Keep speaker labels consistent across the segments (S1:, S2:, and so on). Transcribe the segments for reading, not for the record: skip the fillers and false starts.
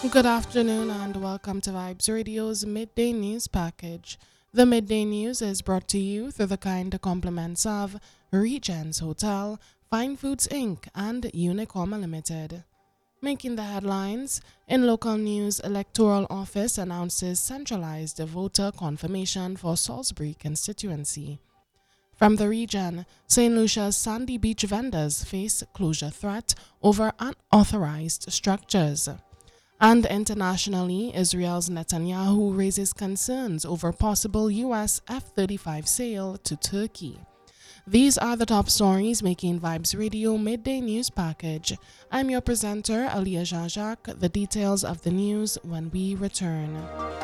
S1: Good afternoon and welcome to Vibes Radio's Midday News Package. The Midday News is brought to you through the kind compliments of Regents Hotel, Fine Foods Inc. and Unicom Limited. Making the headlines, in local news, Electoral Office announces centralized voter confirmation for Salisbury constituency. From the region, St. Lucia's Sandy Beach vendors face closure threat over unauthorized structures. And internationally, Israel's Netanyahu raises concerns over possible U.S. F-35 sale to Turkey. These are the top stories making Vibes Radio Midday News Package. I'm your presenter, Aliyah Jean-Jacques. The details of the news when we return.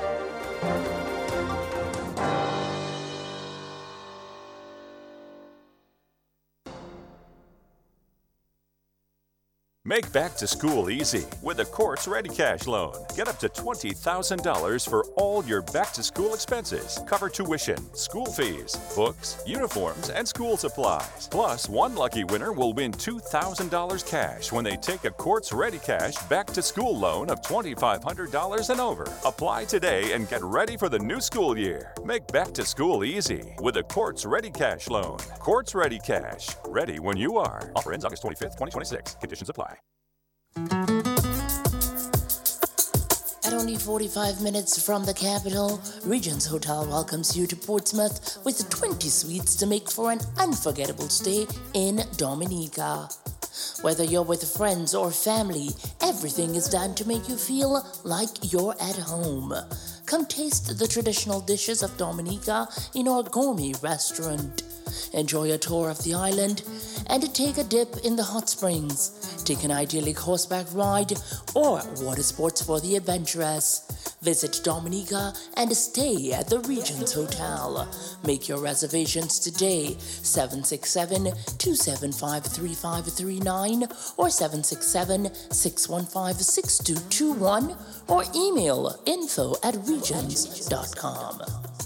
S2: Make back to school easy with the Courts Ready Cash Loan. Get up to $20,000 for all your back to school expenses. Cover tuition, school fees, books, uniforms, and school supplies. Plus, one lucky winner will win $2,000 cash when they take a Courts Ready Cash back to school loan of $2,500 and over. Apply today and get ready for the new school year. Make back to school easy with the Courts Ready Cash Loan. Courts Ready Cash. Ready when you are. Offer ends August 25th, 2026. Conditions apply.
S3: At only 45 minutes from the capital, Regents Hotel welcomes you to Portsmouth with 20 suites to make for an unforgettable stay in Dominica. Whether you're with friends or family, everything is done to make you feel like you're at home. Come taste the traditional dishes of Dominica in our gourmet restaurant. Enjoy a tour of the island and take a dip in the hot springs. Take an idyllic horseback ride or water sports for the adventurous. Visit Dominica and stay at the Regents Hotel. Make your reservations today, 767-275-3539 or 767-615-6221 or email info@regents.com.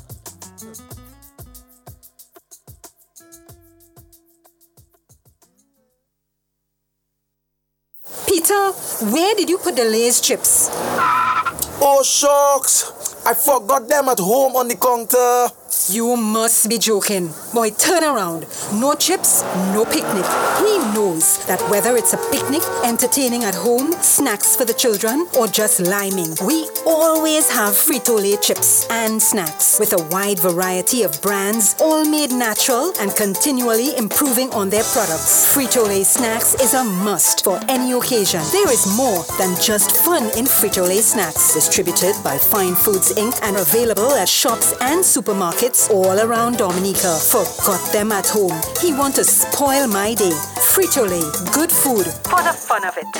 S4: Peter, where did you put the Lay's chips?
S5: Oh, shucks! I forgot them at home on the counter.
S4: You must be joking. Boy, turn around. No chips, no picnic. He knows that whether it's a picnic, entertaining at home, snacks for the children, or just liming, we always have Frito-Lay chips and snacks with a wide variety of brands, all made natural and continually improving on their products. Frito-Lay snacks is a must for any occasion. There is more than just fun in Frito-Lay snacks. Distributed by Fine Foods Inc. and available at shops and supermarkets all around Dominica. Forgot them at home. He want to spoil my day. Frito-Lay, good food for the fun of it.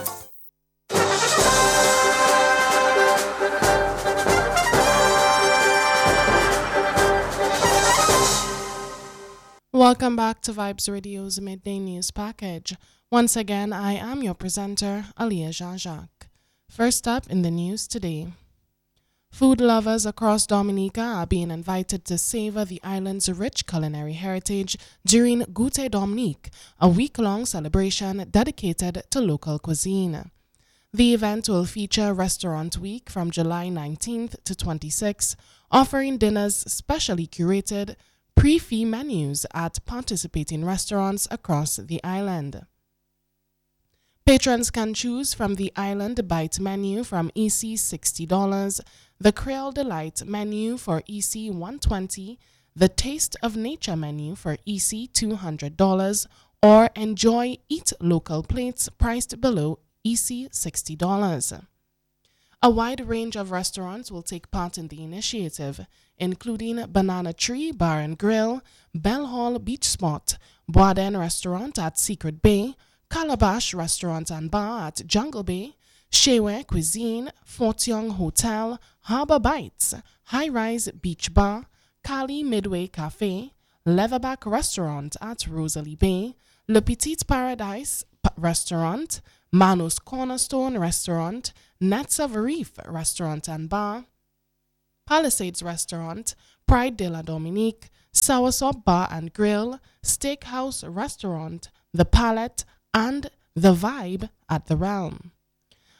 S1: Welcome back to Vibes Radio's Midday News Package. Once again, I am your presenter, Aliyah Jean-Jacques. First up in the news today. Food lovers across Dominica are being invited to savor the island's rich culinary heritage during Goûter Dominique, a week-long celebration dedicated to local cuisine. The event will feature Restaurant Week from July 19th to 26th, offering dinners specially curated pre-fee menus at participating restaurants across the island. Patrons can choose from the Island Bite menu from EC $60, the Creole Delight menu for EC $120, the Taste of Nature menu for EC $200, or Enjoy Eat Local plates priced below EC $60. A wide range of restaurants will take part in the initiative, including Banana Tree Bar and Grill, Bell Hall Beach Spot, Boaden Restaurant at Secret Bay, Calabash Restaurant and Bar at Jungle Bay, Shewe Cuisine, Fort Young Hotel, Harbor Bites, High Rise Beach Bar, Cali Midway Cafe, Leatherback Restaurant at Rosalie Bay, Le Petit Paradise Restaurant, Manos Cornerstone Restaurant, Nets of Reef Restaurant and Bar, Palisades Restaurant, Pride de la Dominique, Soursop Bar and Grill, Steakhouse Restaurant, The Palette, and The Vibe at The Realm.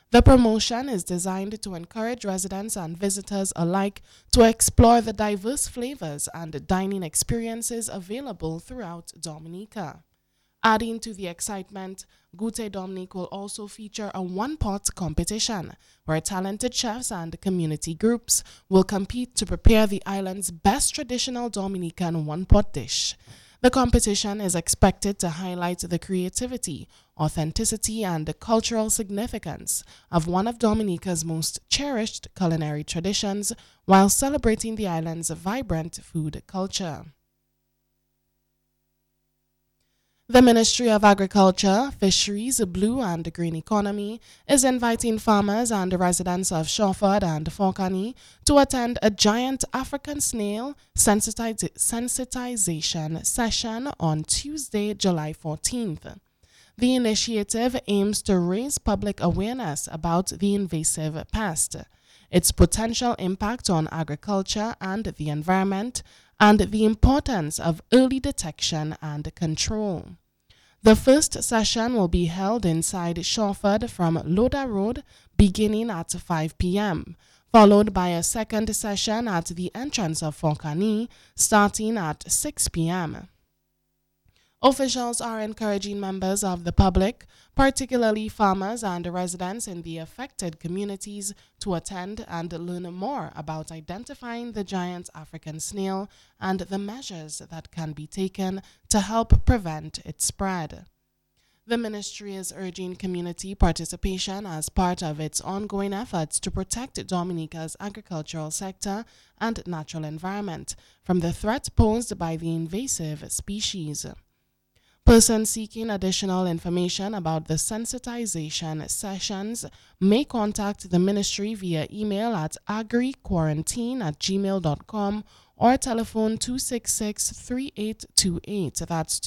S1: The promotion is designed to encourage residents and visitors alike to explore the diverse flavors and dining experiences available throughout Dominica. Adding to the excitement, Goûter Dominique will also feature a one-pot competition where talented chefs and community groups will compete to prepare the island's best traditional Dominican one-pot dish. The competition is expected to highlight the creativity, authenticity, and the cultural significance of one of Dominica's most cherished culinary traditions while celebrating the island's vibrant food culture. The Ministry of Agriculture, Fisheries, Blue and Green Economy is inviting farmers and residents of Shawford and Forkani to attend a giant African snail sensitization session on Tuesday, July 14th. The initiative aims to raise public awareness about the invasive pest, its potential impact on agriculture and the environment, and the importance of early detection and control. The first session will be held inside Shawford from Loda Road beginning at 5 p.m., followed by a second session at the entrance of Forkani starting at 6 p.m. Officials are encouraging members of the public, particularly farmers and residents in the affected communities, to attend and learn more about identifying the giant African snail and the measures that can be taken to help prevent its spread. The ministry is urging community participation as part of its ongoing efforts to protect Dominica's agricultural sector and natural environment from the threat posed by the invasive species. Persons seeking additional information about the sensitization sessions may contact the ministry via email at agriquarantine@gmail.com or telephone 266-3828. That's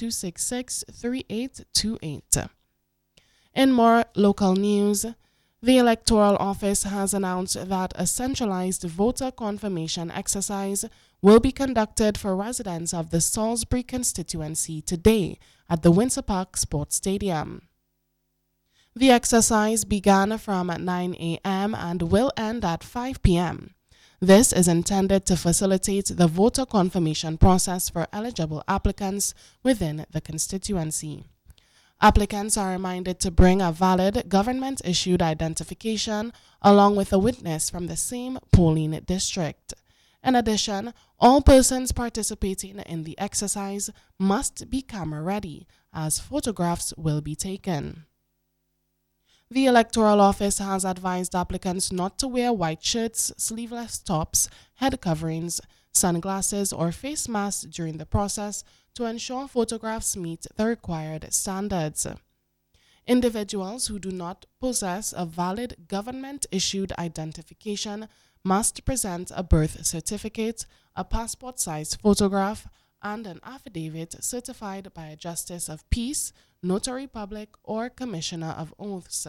S1: 266-3828. In more local news, the Electoral Office has announced that a centralized voter confirmation exercise will be conducted for residents of the Salisbury constituency today at the Windsor Park Sports Stadium. The exercise began from 9 a.m. and will end at 5 p.m. This is intended to facilitate the voter confirmation process for eligible applicants within the constituency. Applicants are reminded to bring a valid government-issued identification along with a witness from the same polling district. In addition, all persons participating in the exercise must be camera ready, as photographs will be taken. The Electoral Office has advised applicants not to wear white shirts, sleeveless tops, head coverings, sunglasses, or face masks during the process to ensure photographs meet the required standards. Individuals who do not possess a valid government-issued identification must present a birth certificate, a passport-sized photograph, and an affidavit certified by a Justice of Peace, Notary Public, or Commissioner of Oaths.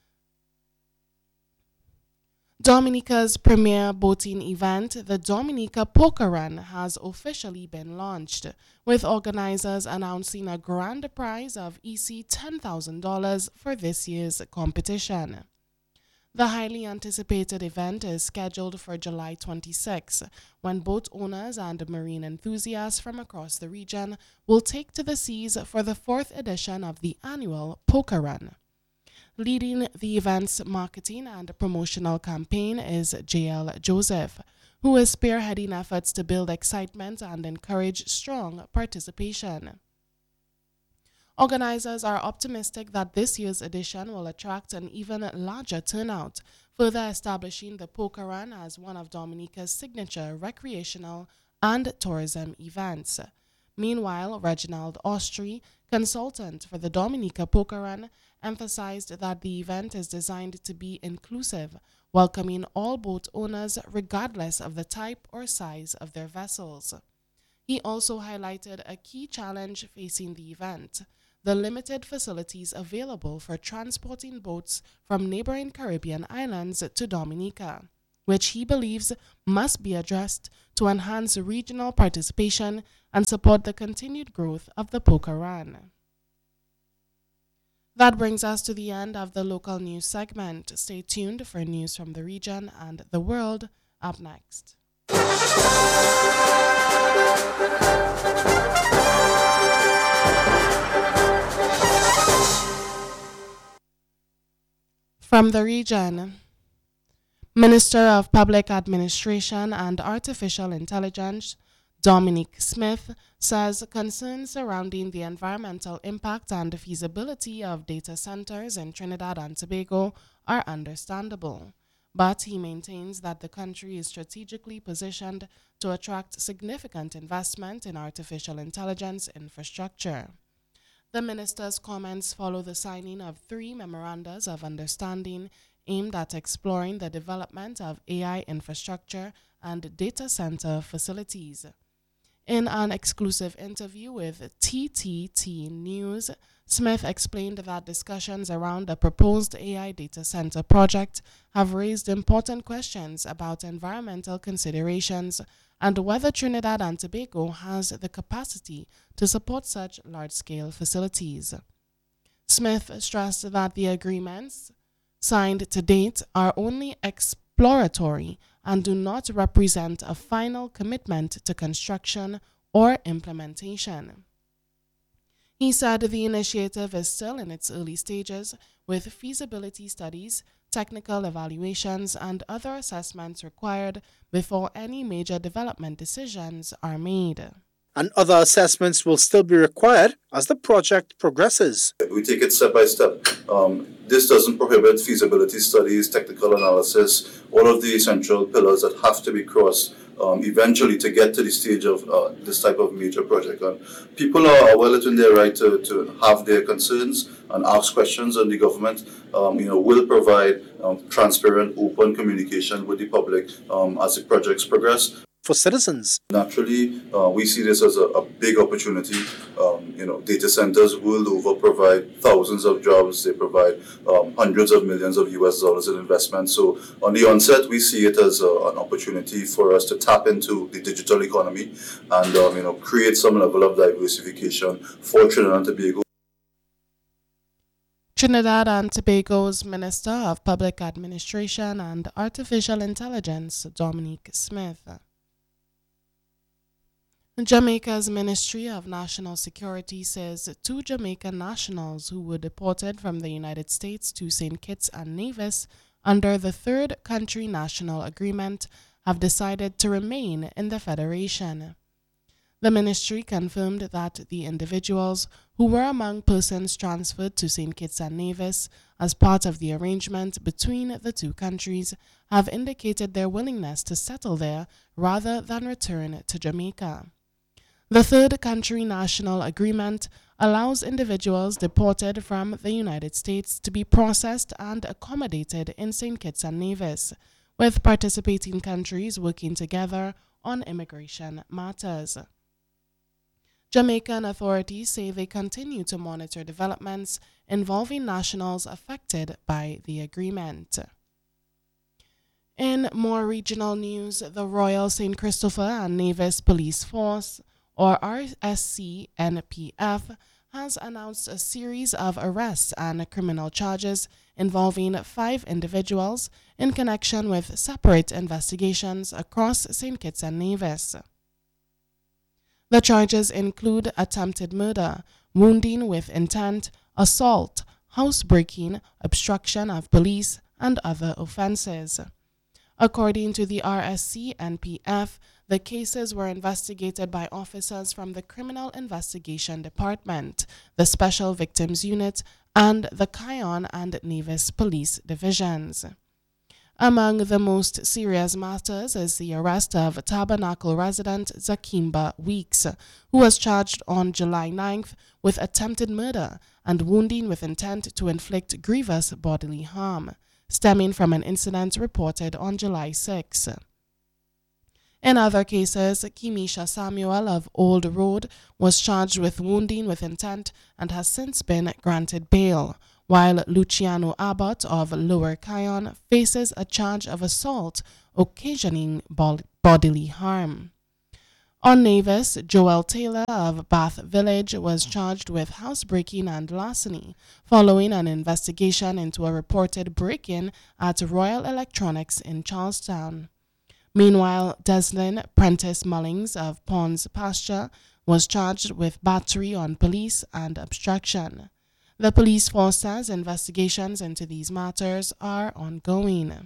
S1: Dominica's premier boating event, the Dominica Poker Run, has officially been launched, with organizers announcing a grand prize of EC $10,000 for this year's competition. The highly anticipated event is scheduled for July 26, when boat owners and marine enthusiasts from across the region will take to the seas for the fourth edition of the annual Poker Run. Leading the event's marketing and promotional campaign is J.L. Joseph, who is spearheading efforts to build excitement and encourage strong participation. Organizers are optimistic that this year's edition will attract an even larger turnout, further establishing the Poker Run as one of Dominica's signature recreational and tourism events. Meanwhile, Reginald Austri, consultant for the Dominica Poker Run, emphasized that the event is designed to be inclusive, welcoming all boat owners regardless of the type or size of their vessels. He also highlighted a key challenge facing the event: the limited facilities available for transporting boats from neighboring Caribbean islands to Dominica, which he believes must be addressed to enhance regional participation and support the continued growth of the Poker Run. That brings us to the end of the local news segment. Stay tuned for news from the region and the world up next. From the region, Minister of Public Administration and Artificial Intelligence Dominique Smith says concerns surrounding the environmental impact and feasibility of data centers in Trinidad and Tobago are understandable, but he maintains that the country is strategically positioned to attract significant investment in artificial intelligence infrastructure. The minister's comments follow the signing of 3 memorandums of understanding aimed at exploring the development of AI infrastructure and data center facilities. In an exclusive interview with TTT News, Smith explained that discussions around the proposed AI data center project have raised important questions about environmental considerations and whether Trinidad and Tobago has the capacity to support such large-scale facilities. Smith stressed that the agreements signed to date are only exploratory and do not represent a final commitment to construction or implementation. He said the initiative is still in its early stages, with feasibility studies, technical evaluations, and other assessments required before any major development decisions are made.
S6: And other assessments will still be required as the project progresses.
S7: We take it step by step. This doesn't prohibit feasibility studies, technical analysis, all of the essential pillars that have to be crossed eventually to get to the stage of this type of major project. And people are well within their right to have their concerns and ask questions, and the government will provide transparent, open communication with the public as the projects progress.
S6: For citizens,
S7: naturally, we see this as a big opportunity. Data centers world over provide thousands of jobs. They provide hundreds of millions of US dollars in investment. So on the onset, we see it as an opportunity for us to tap into the digital economy and create some level of diversification for Trinidad and Tobago.
S1: Trinidad and Tobago's Minister of Public Administration and Artificial Intelligence, Dominique Smith. Jamaica's Ministry of National Security says 2 Jamaican nationals who were deported from the United States to St. Kitts and Nevis under the Third Country National Agreement have decided to remain in the Federation. The ministry confirmed that the individuals, who were among persons transferred to St. Kitts and Nevis as part of the arrangement between the 2 countries, have indicated their willingness to settle there rather than return to Jamaica. The Third Country National Agreement allows individuals deported from the United States to be processed and accommodated in St. Kitts and Nevis, with participating countries working together on immigration matters. Jamaican authorities say they continue to monitor developments involving nationals affected by the agreement. In more regional news, the Royal St. Christopher and Nevis Police Force, or RSCNPF, has announced a series of arrests and criminal charges involving 5 individuals in connection with separate investigations across St. Kitts and Nevis. The charges include attempted murder, wounding with intent, assault, housebreaking, obstruction of police, and other offenses. According to the RSCNPF, the cases were investigated by officers from the Criminal Investigation Department, the Special Victims Unit, and the Kion and Nevis Police Divisions. Among the most serious matters is the arrest of Tabernacle resident Zakimba Weeks, who was charged on July 9th with attempted murder and wounding with intent to inflict grievous bodily harm, stemming from an incident reported on July 6. In other cases, Kimisha Samuel of Old Road was charged with wounding with intent and has since been granted bail, while Luciano Abbott of Lower Kion faces a charge of assault occasioning bodily harm. On Navis, Joel Taylor of Bath Village was charged with housebreaking and larceny following an investigation into a reported break-in at Royal Electronics in Charlestown. Meanwhile, Deslin Prentice Mullings of Ponds Pasture was charged with battery on police and obstruction. The police force says investigations into these matters are ongoing.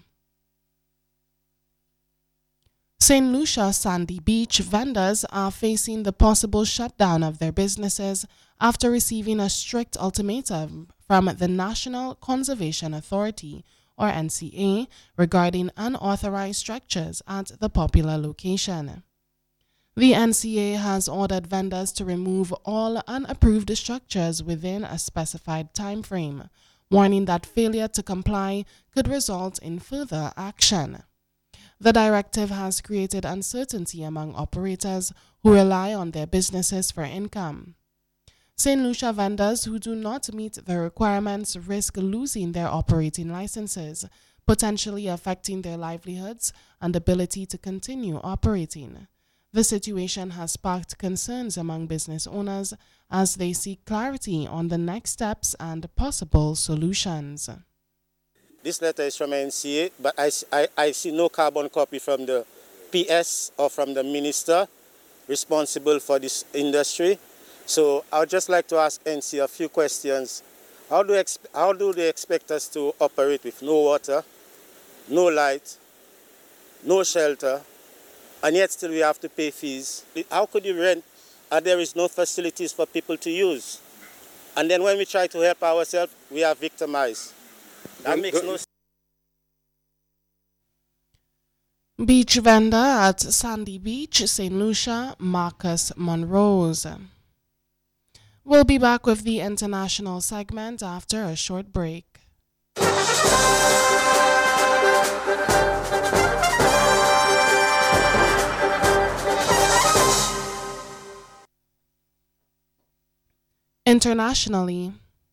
S1: St. Lucia Sandy Beach vendors are facing the possible shutdown of their businesses after receiving a strict ultimatum from the National Conservation Authority, or NCA, regarding unauthorized structures at the popular location. The NCA has ordered vendors to remove all unapproved structures within a specified time frame, warning that failure to comply could result in further action. The directive has created uncertainty among operators who rely on their businesses for income. St. Lucia vendors who do not meet the requirements risk losing their operating licenses, potentially affecting their livelihoods and ability to continue operating. The situation has sparked concerns among business owners as they seek clarity on the next steps and possible solutions.
S8: This letter is from NCA, but I see no carbon copy from the PS or from the minister responsible for this industry. So I would just like to ask NCA a few questions. How do they expect us to operate with no water, no light, no shelter, and yet still we have to pay fees? How could you rent and there is no facilities for people to use? And then when we try to help ourselves, we are victimized. That makes no sense.
S1: Beach vendor at Sandy Beach, St. Lucia, Marcus Monrose. We'll be back with the international segment after a short break. Internationally,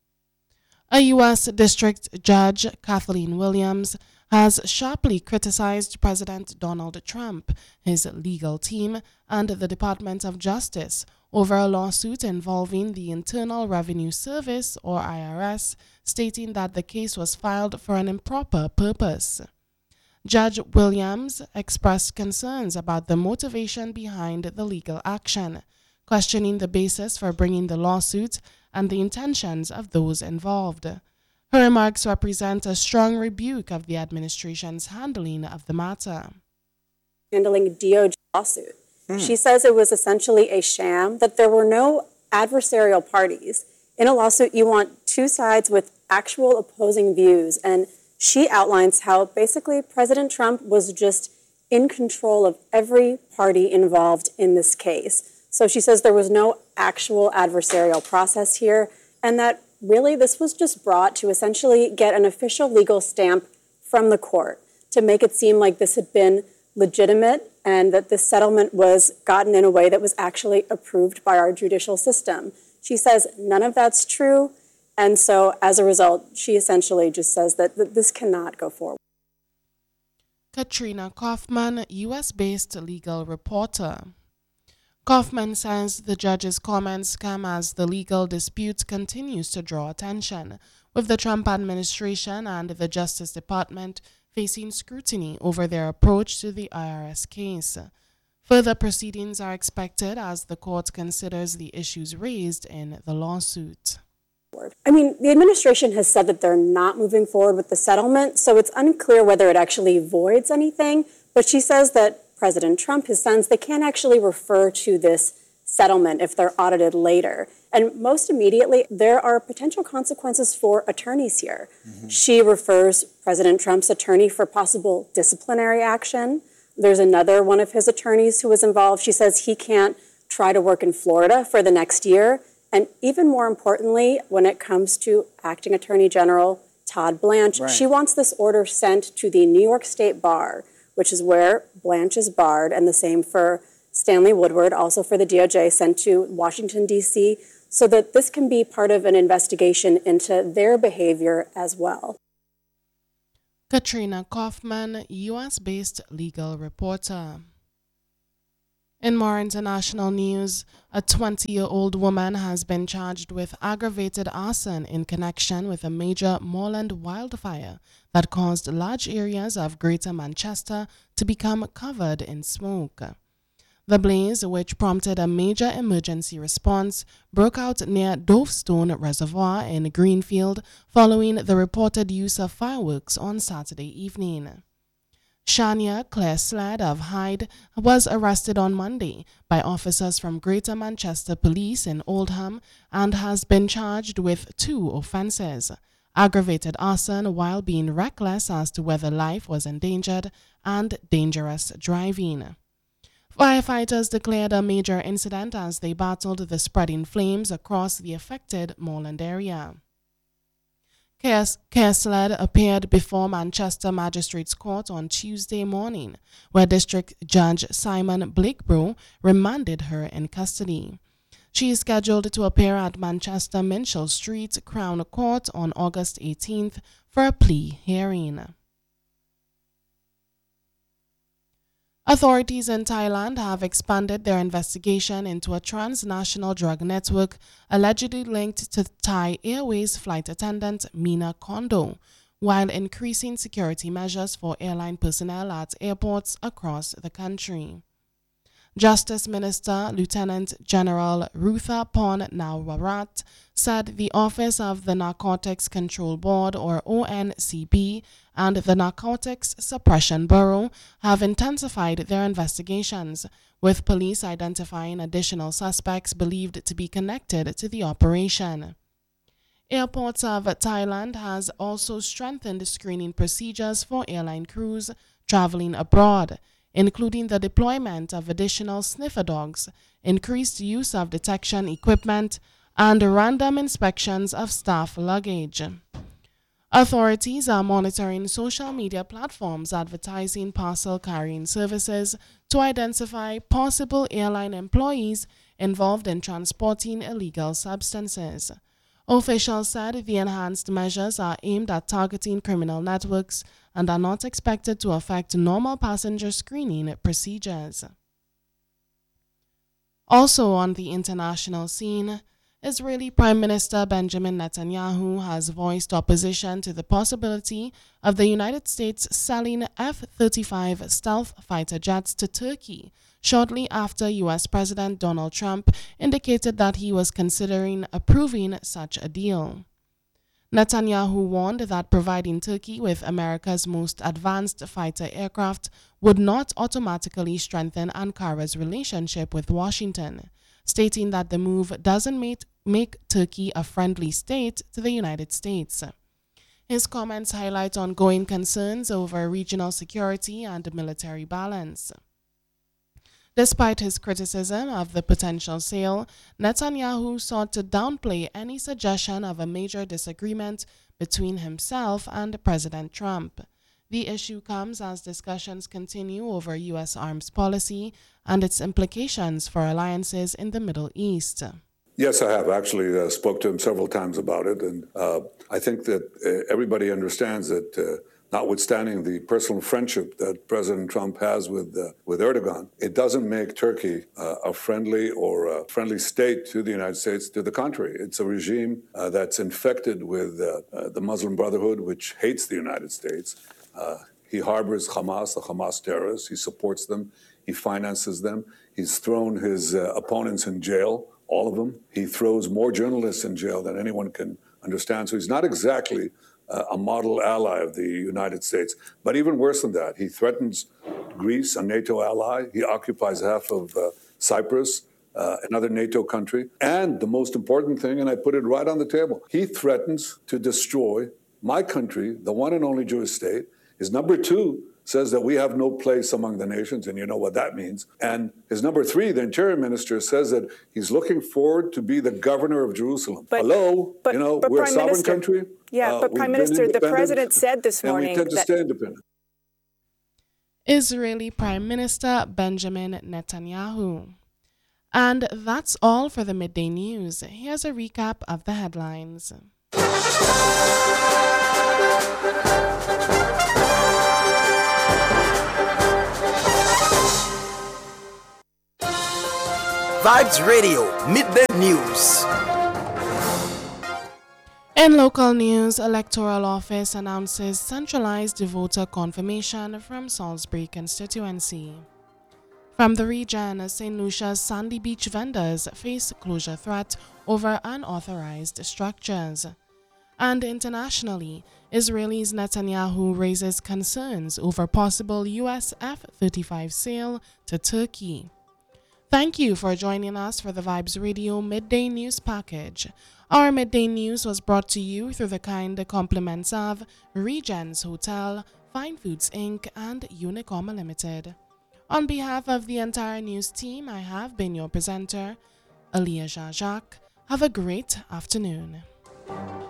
S1: a U.S. District Judge, Kathleen Williams, has sharply criticized President Donald Trump, his legal team, and the Department of Justice over a lawsuit involving the Internal Revenue Service, or IRS, stating that the case was filed for an improper purpose. Judge Williams expressed concerns about the motivation behind the legal action, questioning the basis for bringing the lawsuit and the intentions of those involved. Her remarks represent a strong rebuke of the administration's handling of the matter.
S9: Handling a DOJ lawsuit. She says it was essentially a sham, that there were no adversarial parties. In a lawsuit, you want two sides with actual opposing views, and she outlines how basically President Trump was just in control of every party involved in this case. So she says there was no actual adversarial process here, and that really this was just brought to essentially get an official legal stamp from the court to make it seem like this had been legitimate and that this settlement was gotten in a way that was actually approved by our judicial system. She says none of that's true, and so as a result, she essentially just says that this cannot go forward.
S1: Katrina Kaufman, U.S.-based legal reporter. Kaufman says the judge's comments come as the legal dispute continues to draw attention, with the Trump administration and the Justice Department facing scrutiny over their approach to the IRS case. Further proceedings are expected as the court considers the issues raised in the lawsuit.
S9: I mean, the administration has said that they're not moving forward with the settlement, so it's unclear whether it actually voids anything, but she says that President Trump, his sons, they can't actually refer to this settlement if they're audited later. And most immediately, there are potential consequences for attorneys here. She refers President Trump's attorney for possible disciplinary action. There's another one of his attorneys who was involved. She says he can't try to work in Florida for the next year. And even more importantly, when it comes to Acting Attorney General Todd Blanche, she wants this order sent to the New York State Bar, which is where Blanche is barred, and the same for Stanley Woodward, also for the DOJ, sent to Washington, D.C., so that this can be part of an investigation into their behavior as well.
S1: Katrina Kaufman, U.S.-based legal reporter. In more international news, a 20-year-old woman has been charged with aggravated arson in connection with a major moorland wildfire that caused large areas of Greater Manchester to become covered in smoke. The blaze, which prompted a major emergency response, broke out near Dovestone Reservoir in Greenfield following the reported use of fireworks on Saturday evening. Shania Claire Sled of Hyde was arrested on Monday by officers from Greater Manchester Police in Oldham and has been charged with 2 offences: aggravated arson while being reckless as to whether life was endangered and dangerous driving. Firefighters declared a major incident as they battled the spreading flames across the affected moorland area. Kersled appeared before Manchester Magistrates Court on Tuesday morning, where District Judge Simon Blakeborough remanded her in custody. She is scheduled to appear at Manchester Minchell Street Crown Court on August 18th for a plea hearing. Authorities in Thailand have expanded their investigation into a transnational drug network allegedly linked to Thai Airways flight attendant Mina Kondo, while increasing security measures for airline personnel at airports across the country. Justice Minister Lieutenant General Rutha Pon Nawarat said the Office of the Narcotics Control Board, or ONCB, and the Narcotics Suppression Bureau have intensified their investigations, with police identifying additional suspects believed to be connected to the operation. Airports of Thailand has also strengthened screening procedures for airline crews traveling abroad, including the deployment of additional sniffer dogs, increased use of detection equipment, and random inspections of staff luggage. Authorities are monitoring social media platforms advertising parcel carrying services to identify possible airline employees involved in transporting illegal substances. Officials said the enhanced measures are aimed at targeting criminal networks and are not expected to affect normal passenger screening procedures. Also on the international scene, Israeli Prime Minister Benjamin Netanyahu has voiced opposition to the possibility of the United States selling F-35 stealth fighter jets to Turkey shortly after U.S. President Donald Trump indicated that he was considering approving such a deal. Netanyahu warned that providing Turkey with America's most advanced fighter aircraft would not automatically strengthen Ankara's relationship with Washington, stating that the move doesn't make Turkey a friendly state to the United States. His comments highlight ongoing concerns over regional security and military balance. Despite his criticism of the potential sale, Netanyahu sought to downplay any suggestion of a major disagreement between himself and President Trump. The issue comes as discussions continue over U.S. arms policy and its implications for alliances in the Middle East.
S10: Yes, I have actually spoke to him several times about it, and I think that everybody understands that notwithstanding the personal friendship that President Trump has with Erdogan, it doesn't make Turkey a friendly or a friendly state to the United States. To the contrary, it's a regime that's infected with the Muslim Brotherhood, which hates the United States. He harbors Hamas, the Hamas terrorists. He supports them. He finances them. He's thrown his opponents in jail, all of them. He throws more journalists in jail than anyone can understand. So he's not exactly a model ally of the United States. But even worse than that, he threatens Greece, a NATO ally. He occupies half of Cyprus, another NATO country. And the most important thing, and I put it right on the table, he threatens to destroy my country, the one and only Jewish state. His number 2 says that we have no place among the nations, and you know what that means. And his number 3, the Interior Minister, says that he's looking forward to be the governor of Jerusalem. But we're a sovereign country.
S11: Yeah, but Prime Minister, the President said this morning
S10: and we tend to stay independent.
S1: Israeli Prime Minister Benjamin Netanyahu. And that's all for the Midday News. Here's a recap of the headlines.
S12: Vibes Radio, Midday News.
S1: In local news, Electoral Office announces centralized voter confirmation from Salisbury constituency. From the region, St. Lucia's Sandy Beach vendors face closure threat over unauthorized structures. And internationally, Israel's Netanyahu raises concerns over possible US F-35 sale to Turkey. Thank you for joining us for the Vibes Radio Midday News Package. Our Midday News was brought to you through the kind compliments of Regents Hotel, Fine Foods Inc., and Unicom Limited. On behalf of the entire news team, I have been your presenter, Aliyah Jacques. Have a great afternoon.